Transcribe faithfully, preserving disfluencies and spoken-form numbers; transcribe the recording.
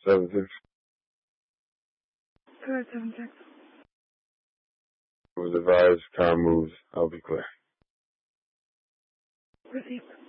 Seven six. Go ahead, seven six. Was advised, car moves. I'll be clear. Received.